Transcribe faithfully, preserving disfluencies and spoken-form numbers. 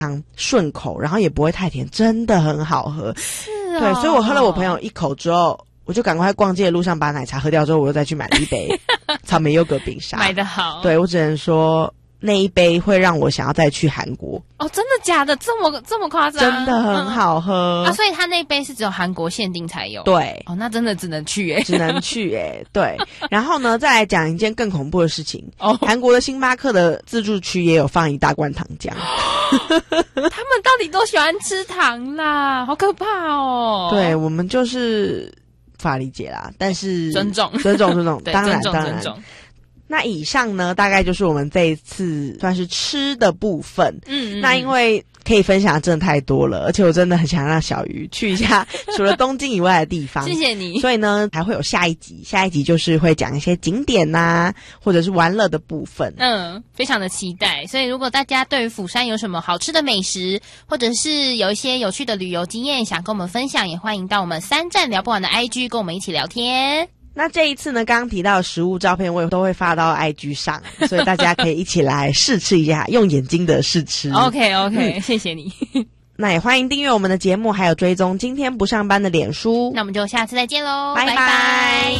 常顺口，然后也不会太甜，真的很好喝。 是哦， 对，所以我喝了我朋友一口之后，我就赶快逛街的路上把奶茶喝掉之后，我又再去买了一杯草莓优格冰沙。 买得好。 对，我只能说那一杯会让我想要再去韩国。 哦，真的假的？这么这么夸张？ 真的很好喝、 嗯、啊！所以他那杯是只有韩国限定才有。 对， 哦，那真的只能去耶， 只能去耶。对，然后呢，再来讲一件更恐怖的事情。 哦， 韩国的星巴克的自助区也有放一大罐糖浆。 他们到底都喜欢吃糖啦，好可怕哦！ 对，我们就是无法理解啦，但是尊重， 尊重，尊重， 对， 当然， 尊重， 当然。 尊重。 那以上呢，大概就是我们这一次算是吃的部分。嗯，那因为可以分享的真的太多了，而且我真的很想让小鱼去一下除了东京以外的地方。 谢谢你。 所以呢，还会有下一集，下一集就是会讲一些景点呐、啊，或者是玩乐的部分。 嗯，非常的期待。所以如果大家对于釜山有什么好吃的美食，或者是有一些有趣的旅游经验想跟我们分享，也欢迎到我们三站聊不完的 I G 跟我们一起聊天。 那这一次呢，刚刚提到的食物照片，我也都会发到 I G 上，所以大家可以一起来试吃一下，用眼睛的试吃。 OK OK，、嗯、谢谢你。 那也欢迎订阅我们的节目，还有追踪今天不上班的脸书。 那我们就下次再见喽， 拜拜。 拜拜。